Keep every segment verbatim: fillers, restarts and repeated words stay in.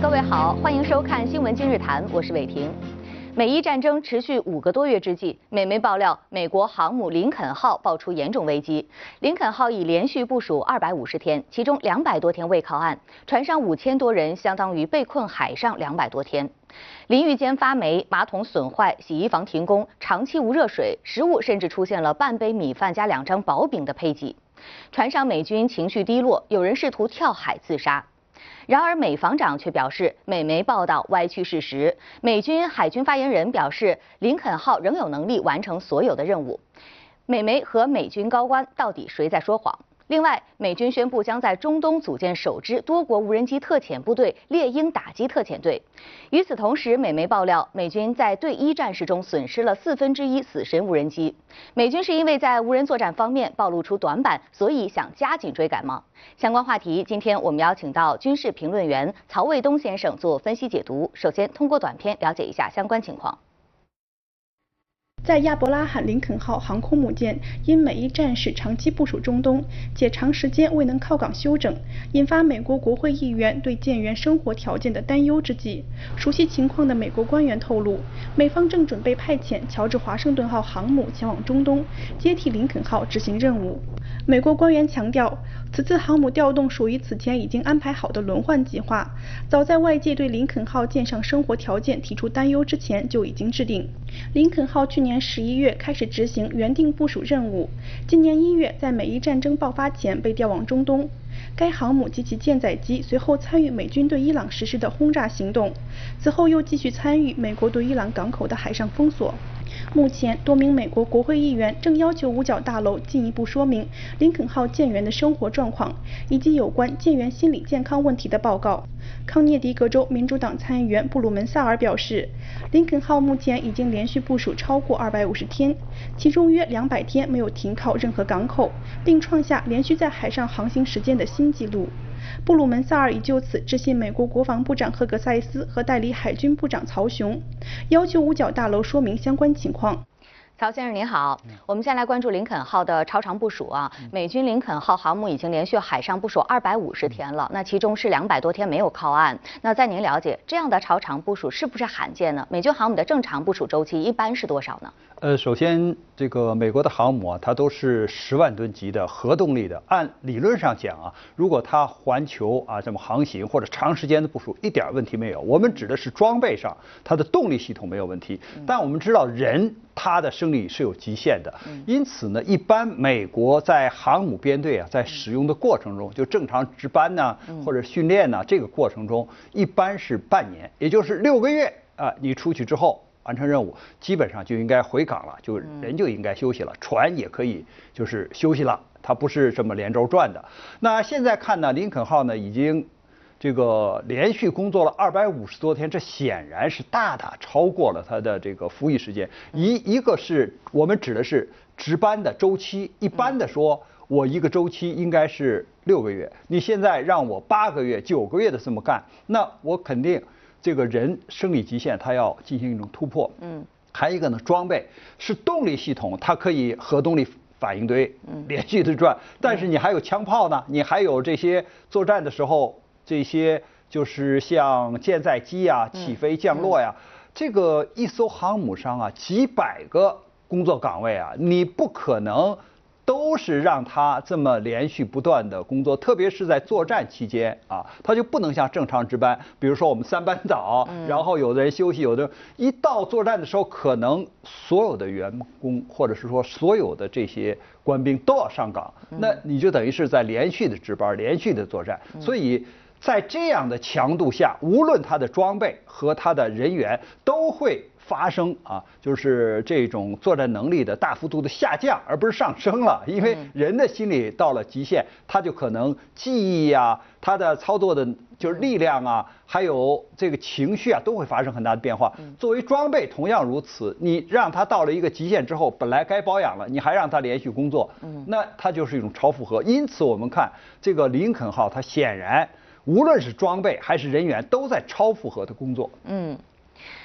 各位好，欢迎收看《新闻今日谈》，我是伟婷。美伊战争持续五个多月之际，美媒爆料，美国航母林肯号爆出严重危机。林肯号已连续部署二百五十天，其中两百多天未靠岸，船上五千多人相当于被困海上两百多天。淋浴间发霉，马桶损坏，洗衣房停工，长期无热水，食物甚至出现了半杯米饭加两张薄饼的配给。船上美军情绪低落，有人试图跳海自杀。然而，美防长却表示，美媒报道歪曲事实。美军海军发言人表示，林肯号仍有能力完成所有的任务。美媒和美军高官到底谁在说谎？另外，美军宣布将在中东组建首支多国无人机特遣部队——猎鹰打击特遣队。与此同时，美媒爆料，美军在对伊战事中损失了四分之一死神无人机。美军是因为在无人作战方面暴露出短板，所以想加紧追赶吗？相关话题，今天我们邀请到军事评论员曹卫东先生做分析解读。首先，通过短片了解一下相关情况。 在亚伯拉罕·林肯号航空母舰因美伊战事长期部署中东，且长时间未能靠港休整，引发美国国会议员对舰员生活条件的担忧之际，熟悉情况的美国官员透露，美方正准备派遣乔治华盛顿号航母前往中东，接替林肯号执行任务。美国官员强调，此次航母调动属于此前已经安排好的轮换计划，早在外界对林肯号舰上生活条件提出担忧之前就已经制定。林肯号去年十一月开始执行原定部署任务，今年一月在美伊战争爆发前被调往中东。该航母及其舰载机随后参与美军对伊朗实施的轰炸行动，此后又继续参与美国对伊朗港口的海上封锁。目前，多名美国国会议员正要求五角大楼进一步说明林肯号舰员的生活状况，以及有关舰员心理健康问题的报告。康涅狄格州民主党参议员布鲁门萨尔表示，林肯号目前已经连续部署超过二百五十天，其中约两百天没有停靠任何港口，并创下连续在海上航行时间的新纪录。布鲁门萨尔已就此致信美国国防部长赫格塞斯和代理海军部长曹雄，要求五角大楼说明相关情况。 曹先生您好，我们先来关注林肯号的超长部署啊。美军林肯号航母已经连续海上部署二百五十天了，那其中是两百多天没有靠岸。那在您了解，这样的超长部署是不是罕见呢？美军航母的正常部署周期一般是多少呢？ 呃，首先，这个美国的航母啊，它都是十万吨级的核动力的。按理论上讲啊，如果它环球啊这么航行或者长时间的部署，一点问题没有。我们指的是装备上，它的动力系统没有问题。但我们知道人他的生理是有极限的，因此呢，一般美国在航母编队啊，在使用的过程中，就正常值班呢、啊、或者训练呢、啊，这个过程中一般是半年，也就是六个月啊，你出去之后。完成任务，基本上就应该回港了，就人就应该休息了，船也可以就是休息了，它不是这么连轴转的。那现在看呢，林肯号呢已经这个连续工作了二百五十多天，这显然是大大超过了它的这个服役时间。一一个是我们指的是值班的周期，一般的说，我一个周期应该是六个月，你现在让我八个月、九个月的这么干，那我肯定。这个人生理极限，他要进行一种突破。嗯，还有一个呢，装备是动力系统，它可以核动力反应堆连续的转，但是你还有枪炮呢，你还有这些作战的时候，这些就是像舰载机啊、起飞降落呀，这个一艘航母上啊，几百个工作岗位啊，你不可能。都是让他这么连续不断的工作，特别是在作战期间啊，他就不能像正常值班。比如说我们三班倒，然后有的人休息，有的人一到作战的时候，可能所有的员工或者是说所有的这些官兵都要上岗，那你就等于是在连续的值班、连续的作战。所以在这样的强度下，无论他的装备和他的人员都会。发生啊，就是这种作战能力的大幅度的下降，而不是上升了。因为人的心理到了极限，他就可能记忆啊，他的操作的就是力量啊，还有这个情绪啊，都会发生很大的变化。作为装备同样如此，你让他到了一个极限之后，本来该保养了，你还让他连续工作，那它就是一种超负荷。因此我们看这个林肯号，它显然无论是装备还是人员都在超负荷的工作。嗯。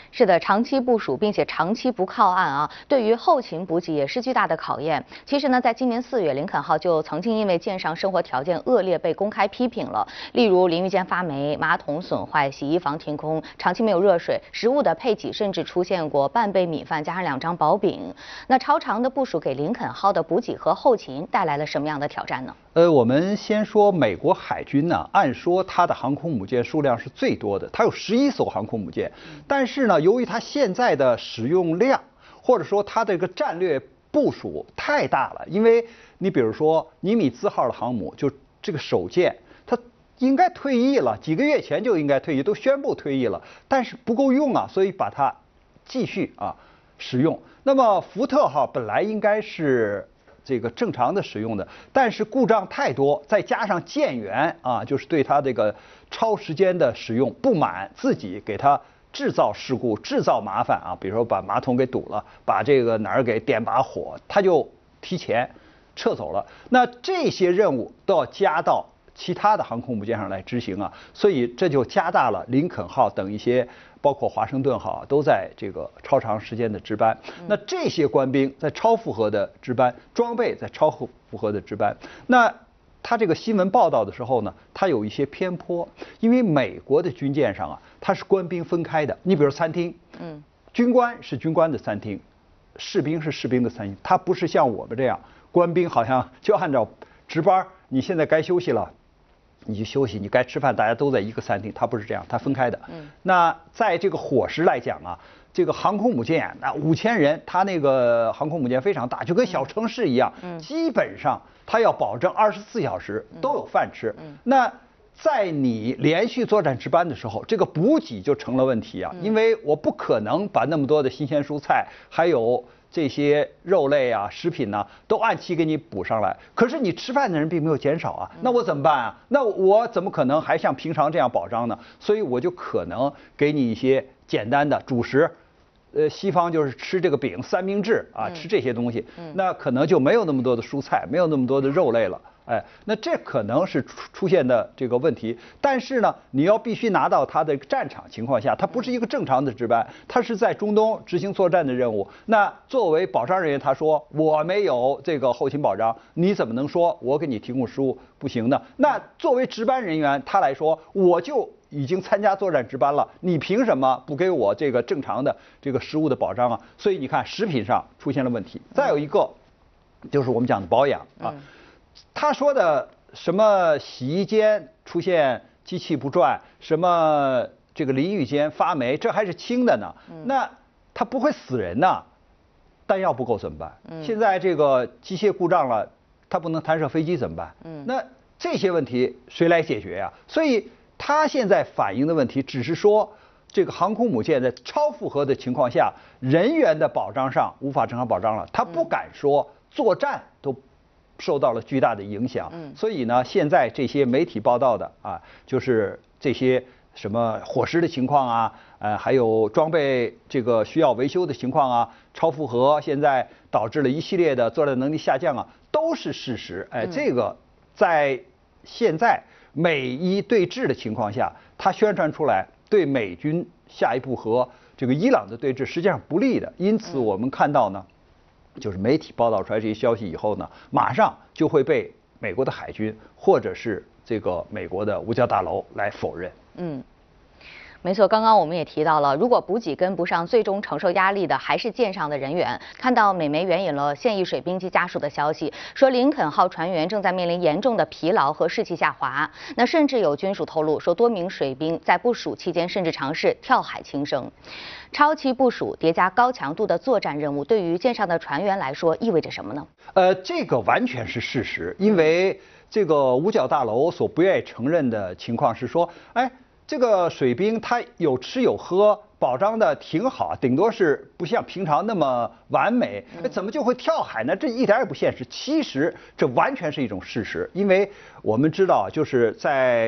是的，长期部署并且长期不靠岸啊，对于后勤补给也是巨大的考验。其实呢，在今年四月，林肯号就曾经因为舰上生活条件恶劣被公开批评了，例如淋浴间发霉、马桶损坏、洗衣房停工、长期没有热水、食物的配给甚至出现过半杯米饭加上两张薄饼。那超长的部署给林肯号的补给和后勤带来了什么样的挑战呢？ 呃，我们先说美国海军呢，按说它的航空母舰数量是最多的，它有十一艘航空母舰，但是呢，由于它现在的使用量，或者说它的这个战略部署太大了，因为你比如说尼米兹号的航母，就这个首舰，它应该退役了，几个月前就应该退役，都宣布退役了，但是不够用啊，所以把它继续啊使用。那么福特号本来应该是这个正常的使用的，但是故障太多，再加上舰员啊，就是对它这个超时间的使用不满，自己给它制造事故、制造麻烦啊，比如说把马桶给堵了，把这个哪儿给点把火，他就提前撤走了。那这些任务都要加到其他的航空母舰上来执行啊，所以这就加大了林肯号等一些，包括华盛顿号都在这个超长时间的值班。那这些官兵在超负荷的值班，装备在超负荷的值班。那他这个新闻报道的时候呢，他有一些偏颇，因为美国的军舰上啊，它是官兵分开的。你比如餐厅，嗯，军官是军官的餐厅，士兵是士兵的餐厅，它不是像我们这样，官兵好像就按照值班，你现在该休息了。你去休息，你该吃饭，大家都在一个餐厅，它不是这样，它分开的。嗯，那在这个伙食来讲啊，这个航空母舰那五千人，它那个航空母舰非常大，就跟小城市一样，嗯，基本上它要保证二十四小时都有饭吃。嗯，那在你连续作战值班的时候，这个补给就成了问题啊，因为我不可能把那么多的新鲜蔬菜，还有这些肉类啊、食品呢、啊，都按期给你补上来。可是你吃饭的人并没有减少啊，那我怎么办啊？那我怎么可能还像平常这样保障呢？所以我就可能给你一些简单的主食。呃，西方就是吃这个饼、三明治啊，吃这些东西，那可能就没有那么多的蔬菜，没有那么多的肉类了。哎，那这可能是出出现的这个问题，但是呢，你要必须拿到它的战场情况下，它不是一个正常的值班，它是在中东执行作战的任务。那作为保障人员，他说我没有这个后勤保障，你怎么能说我给你提供食物不行呢？那作为值班人员，他来说我就已经参加作战值班了，你凭什么不给我这个正常的这个食物的保障啊？所以你看，食品上出现了问题。再有一个，就是我们讲的保养啊。他说的什么洗衣间出现机器不转，什么这个淋浴间发霉，这还是轻的呢。那他不会死人呐，弹药不够怎么办？现在这个机械故障了，他不能弹射飞机怎么办？那这些问题谁来解决呀？所以他现在反映的问题只是说，这个航空母舰在超负荷的情况下，人员的保障上无法正常保障了，他不敢说作战都受到了巨大的影响。嗯，所以呢，现在这些媒体报道的啊，就是这些什么伙食的情况啊，呃，还有装备这个需要维修的情况啊，超负荷现在导致了一系列的作战能力下降啊，都是事实。哎，这个在现在美伊对峙的情况下，他宣传出来，对美军下一步和这个伊朗的对峙实际上不利的。因此，我们看到呢。就是媒体报道出来这些消息以后呢，马上就会被美国的海军或者是这个美国的五角大楼来否认。嗯。 没错，刚刚我们也提到了，如果补给跟不上，最终承受压力的还是舰上的人员。看到美媒援引了现役水兵及家属的消息，说林肯号船员正在面临严重的疲劳和士气下滑。那甚至有军属透露说，多名水兵在部署期间甚至尝试跳海轻生。超期部署叠加高强度的作战任务，对于舰上的船员来说意味着什么呢？ 呃，这个完全是事实，因为这个五角大楼所不愿意承认的情况是说，哎。这个水兵他有吃有喝，保障的挺好，顶多是不像平常那么完美，怎么就会跳海呢？这一点也不现实。其实这完全是一种事实，因为我们知道，就是在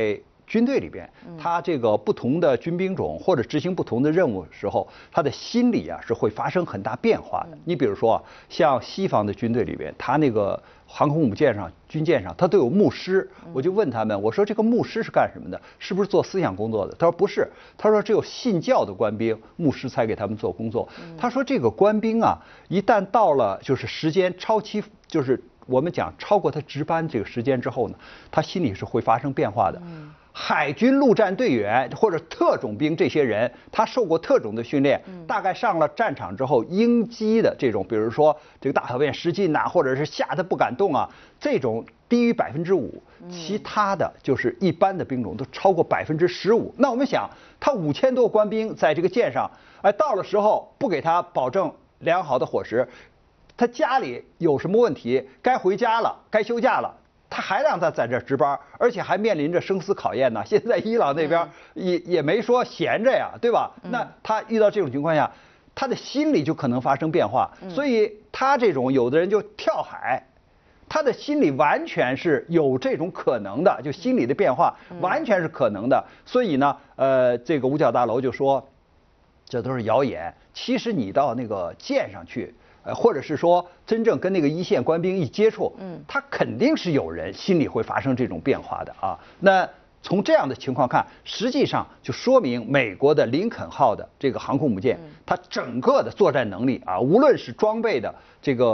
军队里边，他这个不同的军兵种或者执行不同的任务时候，他的心理啊是会发生很大变化的。你比如说，像西方的军队里边，他那个航空母舰上、军舰上，他都有牧师。我就问他们，我说这个牧师是干什么的？是不是做思想工作的？他说不是，他说只有信教的官兵，牧师才给他们做工作。他说这个官兵啊，一旦到了就是时间超期，就是我们讲超过他值班这个时间之后呢，他心里是会发生变化的。海军陆战队员或者特种兵这些人，他受过特种的训练，大概上了战场之后，应激的这种，比如说这个大小便失禁呐、啊，或者是吓得不敢动啊，这种低于百分之五，其他的就是一般的兵种都超过百分之十五。那我们想，他五千多官兵在这个舰上，哎，到了时候不给他保证良好的伙食，他家里有什么问题，该回家了，该休假了。他还让他在这值班，而且还面临着生死考验呢。现在伊朗那边也也没说闲着呀，对吧？那他遇到这种情况下，他的心理就可能发生变化。所以他这种有的人就跳海，他的心理完全是有这种可能的，就心理的变化完全是可能的。所以呢，呃，这个五角大楼就说，这都是谣言。其实你到那个舰上去。呃，或者是说，真正跟那个一线官兵一接触，嗯，他肯定是有人心里会发生这种变化的啊。那从这样的情况看，实际上就说明美国的林肯号的这个航空母舰，它整个的作战能力啊，无论是装备的这个。